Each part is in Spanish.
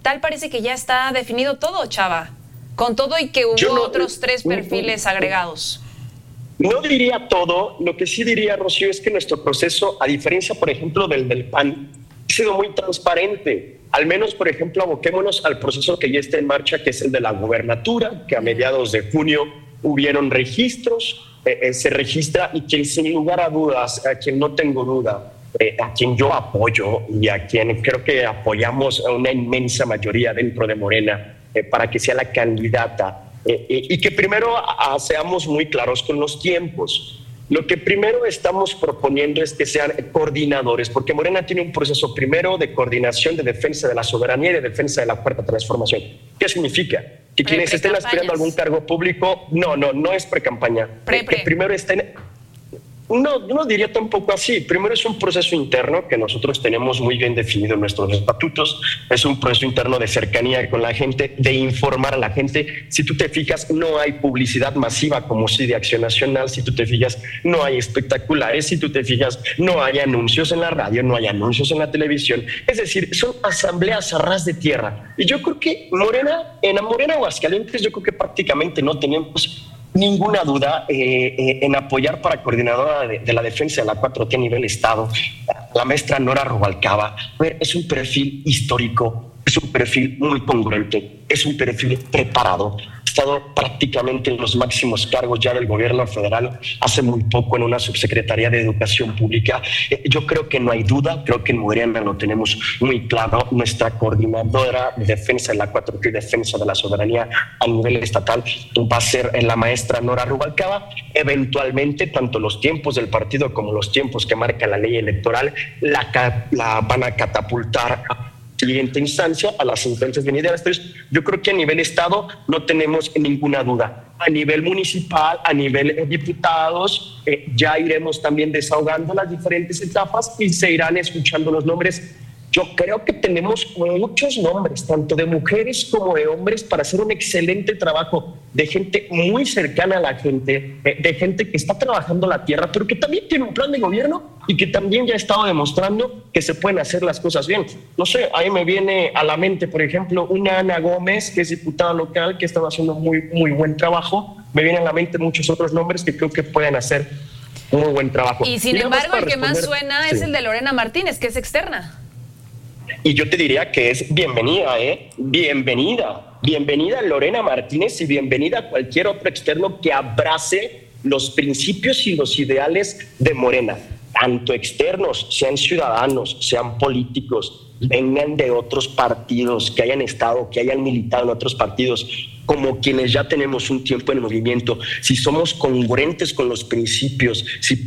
tal parece que ya está definido todo, Chava, con todo y que hubo otros 3 perfiles agregados. No diría todo. Lo que sí diría, Rocío, es que nuestro proceso, a diferencia, por ejemplo, del PAN, ha sido muy transparente. Al menos, por ejemplo, aboquémonos al proceso que ya está en marcha, que es el de la gubernatura, que a mediados de junio hubieron registros, se registra, y quien sin lugar a dudas, a quien no tengo duda, a quien yo apoyo y a quien creo que apoyamos a una inmensa mayoría dentro de Morena para que sea la candidata, y que primero seamos muy claros con los tiempos. Lo que primero estamos proponiendo es que sean coordinadores, porque Morena tiene un proceso primero de coordinación, de defensa de la soberanía y de defensa de la cuarta transformación. ¿Qué significa? Que quienes estén aspirando a algún cargo público, no es pre-campaña. Que primero estén... No diría tampoco así. Primero es un proceso interno que nosotros tenemos muy bien definido en nuestros estatutos. Es un proceso interno de cercanía con la gente, de informar a la gente. Si tú te fijas, no hay publicidad masiva como sí de Acción Nacional. Si tú te fijas, no hay espectaculares. Si tú te fijas, no hay anuncios en la radio, no hay anuncios en la televisión. Es decir, son asambleas a ras de tierra. Y yo creo que en Morena Aguascalientes, yo creo que prácticamente no tenemos ninguna duda en apoyar para coordinadora de la defensa de la 4T a nivel Estado, la maestra Nora Rubalcaba. Es un perfil histórico, es un perfil muy congruente, es un perfil preparado. Ha estado prácticamente en los máximos cargos ya del gobierno federal, hace muy poco en una subsecretaría de Educación Pública. Yo creo que no hay duda, creo que en Morena lo tenemos muy claro. Nuestra coordinadora de defensa de la 4T y defensa de la soberanía a nivel estatal va a ser la maestra Nora Rubalcaba. Eventualmente, tanto los tiempos del partido como los tiempos que marca la ley electoral la van a catapultar a siguiente instancia a las instancias venideras. Entonces, yo creo que a nivel Estado no tenemos ninguna duda. A nivel municipal, a nivel diputados, ya iremos también desahogando las diferentes etapas y se irán escuchando los nombres. Yo creo que tenemos muchos nombres, tanto de mujeres como de hombres, para hacer un excelente trabajo, de gente muy cercana a la gente, de gente que está trabajando la tierra, pero que también tiene un plan de gobierno y que también ya ha estado demostrando que se pueden hacer las cosas bien. No sé, ahí me viene a la mente, por ejemplo, una Ana Gómez, que es diputada local, que estaba haciendo muy buen trabajo. Me vienen a la mente muchos otros nombres que creo que pueden hacer muy buen trabajo. Y sin embargo, el que más suena es el de Lorena Martínez, que es externa. Y yo te diría que es bienvenida, bienvenida Lorena Martínez, y bienvenida cualquier otro externo que abrace los principios y los ideales de Morena, tanto externos, sean ciudadanos, sean políticos, vengan de otros partidos, que hayan estado, que hayan militado en otros partidos, como quienes ya tenemos un tiempo en el movimiento. Si somos congruentes con los principios,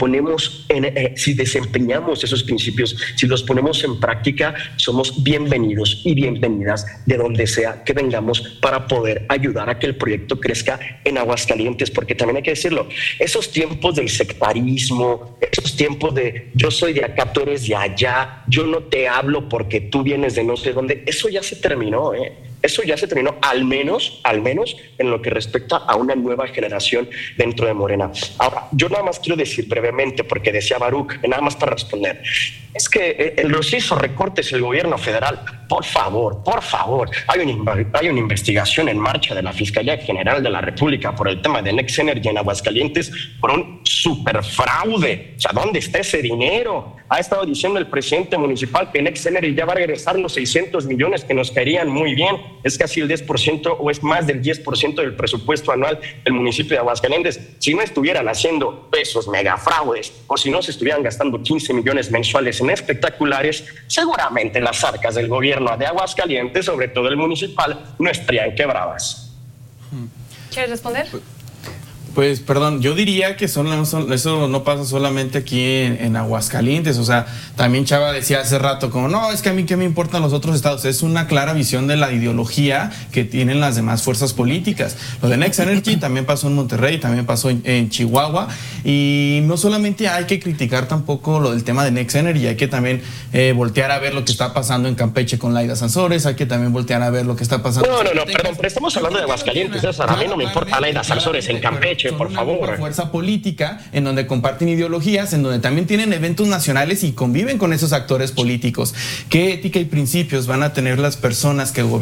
si desempeñamos esos principios, si los ponemos en práctica, somos bienvenidos y bienvenidas de donde sea que vengamos para poder ayudar a que el proyecto crezca en Aguascalientes, porque también hay que decirlo, esos tiempos del sectarismo, esos tiempos de yo soy de acá, tú eres de allá, yo no te hablo porque tú vienes de no sé dónde, eso ya se terminó, Eso ya se terminó, al menos en lo que respecta a una nueva generación dentro de Morena. Ahora, yo nada más quiero decir brevemente, porque decía Baruch, nada más para responder, es que los hizo recortes el gobierno federal. Por favor, hay una investigación en marcha de la Fiscalía General de la República por el tema de Next Energy en Aguascalientes por un superfraude. O sea, ¿dónde está ese dinero? Ha estado diciendo el presidente municipal que Next Energy ya va a regresar los 600 millones que nos caerían muy bien. Es casi el 10% o es más del 10% del presupuesto anual del municipio de Aguascalientes. Si no estuvieran haciendo esos megafraudes o si no se estuvieran gastando 15 millones mensuales en espectaculares, seguramente las arcas del gobierno de Aguascalientes, sobre todo el municipal, no estarían quebradas. ¿Quieres responder? Pues perdón, yo diría que eso no pasa solamente aquí en Aguascalientes. O sea, también Chava decía hace rato como, no, es que a mí qué me importan los otros estados. Es una clara visión de la ideología que tienen las demás fuerzas políticas. Lo de Next Energy también pasó en Monterrey, también pasó en Chihuahua. Y no solamente hay que criticar tampoco lo del tema de Next Energy, hay que también voltear a ver lo que está pasando en Campeche con Laida Sansores, hay que también voltear a ver lo que está pasando. No, perdón, pero estamos hablando de Aguascalientes, César. A mí no me importa Laida Sansores en Campeche. Por favor. Una fuerza política en donde comparten ideologías, en donde también tienen eventos nacionales y conviven con esos actores políticos. ¿Qué ética y principios van a tener las personas que gobiernan